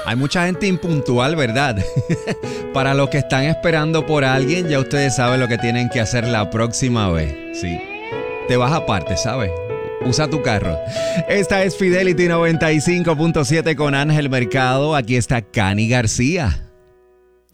Hay mucha gente impuntual, ¿verdad? Para los que están esperando por alguien, ya ustedes saben lo que tienen que hacer la próxima vez. Sí. Te vas aparte, ¿sabes? Usa tu carro. Esta es Fidelity 95.7 con Ángel Mercado. Aquí está Cani García.